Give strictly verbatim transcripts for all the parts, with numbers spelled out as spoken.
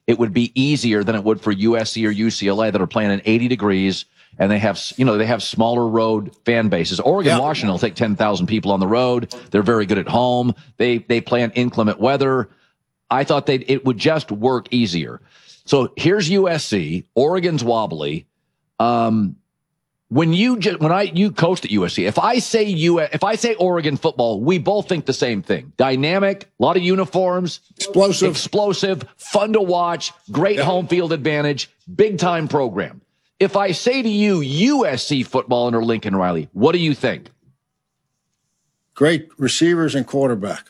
it would be easier than it would for U S C or U C L A that are playing in eighty degrees, and they have, you know, they have smaller road fan bases. Oregon, yeah. Washington will take ten thousand people on the road. They're very good at home. They they play in inclement weather. I thought they it would just work easier. So here's U S C. Oregon's wobbly. Um, when you just when I you coached at U S C, if I say U if I say Oregon football, we both think the same thing. Dynamic, a lot of uniforms, explosive, explosive, fun to watch, great yeah. home field advantage, big time program. If I say to you U S C football under Lincoln Riley, what do you think? Great receivers and quarterback.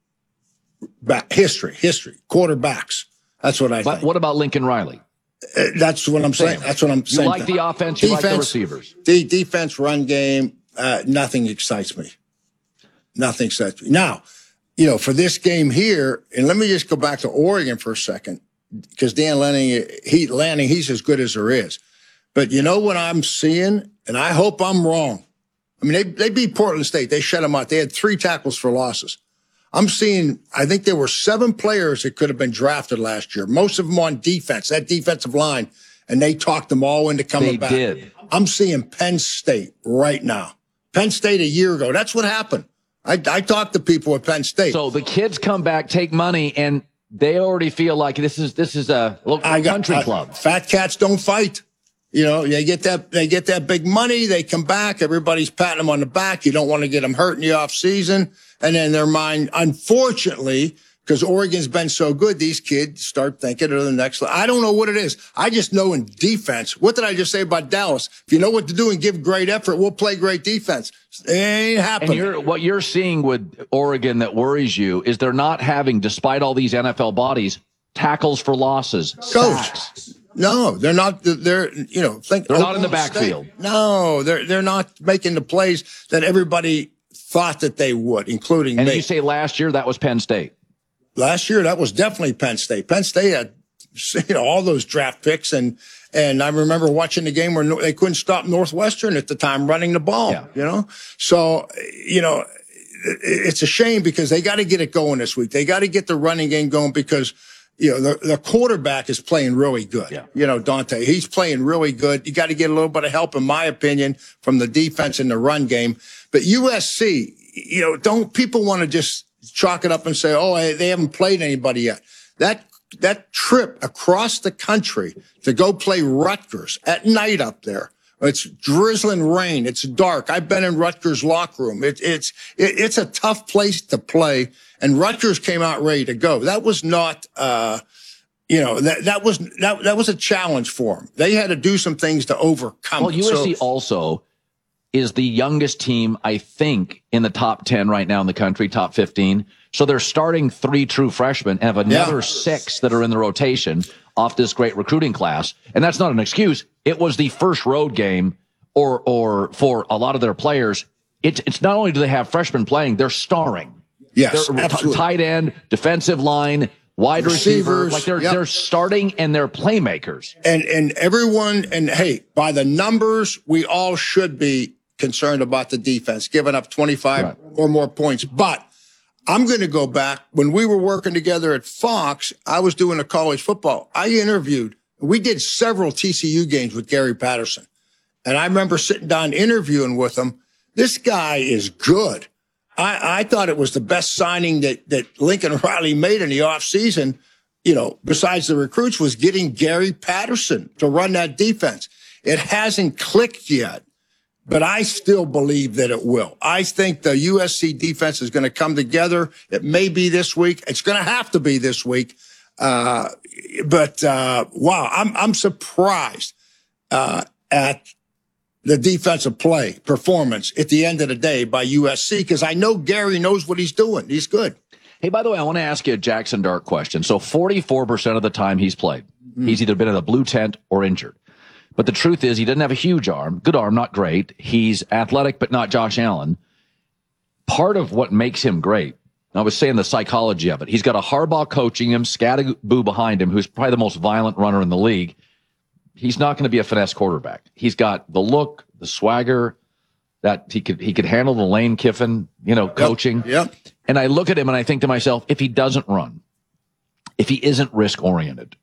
Back, history, history, quarterbacks. That's what I but think. What about Lincoln Riley? Uh, that's what I'm saying. That's what I'm saying. You like the offense, you defense, like the receivers. The defense, run game, uh, nothing excites me. Nothing excites me. Now, you know, for this game here, and let me just go back to Oregon for a second, because Dan Lanning, he, Lanning, he's as good as there is. But you know what I'm seeing, and I hope I'm wrong. I mean, they, they beat Portland State. They shut them out. They had three tackles for losses. I'm seeing, I think there were seven players that could have been drafted last year, most of them on defense, that defensive line, and they talked them all into coming they back. Did. I'm seeing Penn State right now. Penn State a year ago. That's what happened. I, I talked to people at Penn State. So the kids come back, take money, and they already feel like this is this is a local I got, country I, club. Fat cats don't fight. You know, they get that they get that big money. They come back. Everybody's patting them on the back. You don't want to get them hurt in the off season. And then their mind, unfortunately, because Oregon's been so good, these kids start thinking of the next level. I don't know what it is. I just know in defense. What did I just say about Dallas? If you know what to do and give great effort, we'll play great defense. It ain't happening. And you're, what you're seeing with Oregon that worries you is they're not having, despite all these N F L bodies, tackles for losses, Coach. sacks. No, they're not. They're, you know, think they're not in the backfield. State. No, they're they're not making the plays that everybody thought that they would, including and me. And you say last year that was Penn State. Last year that was definitely Penn State. Penn State had, you know, all those draft picks, and and I remember watching the game where no, they couldn't stop Northwestern at the time running the ball. Yeah. You know, so you know, it's a shame because they got to get it going this week. They got to get the running game going because. You know, the, the quarterback is playing really good. Yeah. You know, Dante, he's playing really good. You got to get a little bit of help, in my opinion, from the defense in the run game. But U S C, you know, don't people want to just chalk it up and say, oh, they haven't played anybody yet. That, that trip across the country to go play Rutgers at night up there. It's drizzling rain. It's dark. I've been in Rutgers' locker room. It, it's, it, it's a tough place to play. And Rutgers came out ready to go. That was not, uh, you know, that, that was, that, that was a challenge for them. They had to do some things to overcome well, it. U S C so, also is the youngest team, I think, in the top ten right now in the country, top fifteen. So they're starting three true freshmen and have another yeah. six that are in the rotation off this great recruiting class. And that's not an excuse. It was the first road game or, or for a lot of their players. It's, it's not only do they have freshmen playing, they're starring. Yes, they're absolutely. T- tight end, defensive line, wide receiver. Like they're, yep. they're starting and they're playmakers. And, and everyone, and hey, by the numbers, we all should be concerned about the defense, giving up twenty-five right. or more points. But I'm going to go back. When we were working together at Fox, I was doing a college football. I interviewed, we did several T C U games with Gary Patterson. And I remember sitting down interviewing with him. This guy is good. I, I thought it was the best signing that, that Lincoln Riley made in the offseason, you know, besides the recruits, was getting Gary Patterson to run that defense. It hasn't clicked yet, but I still believe that it will. I think the U S C defense is going to come together. It may be this week. It's going to have to be this week. Uh, but, uh, wow, I'm, I'm surprised, uh, at the defensive play performance at the end of the day by U S C, because I know Gary knows what he's doing. He's good. Hey, by the way, I want to ask you a Jackson Dart question. So forty-four percent of the time he's played, mm. he's either been in a blue tent or injured. But the truth is he doesn't have a huge arm. Good arm, not great. He's athletic, but not Josh Allen. Part of what makes him great, I was saying the psychology of it, he's got a Harbaugh coaching him, Scatterboo behind him, who's probably the most violent runner in the league. He's not going to be a finesse quarterback. He's got the look, the swagger, that he could he could handle the Lane Kiffin, you know, coaching. Yep. Yep. And I look at him and I think to myself, if he doesn't run, if he isn't risk oriented,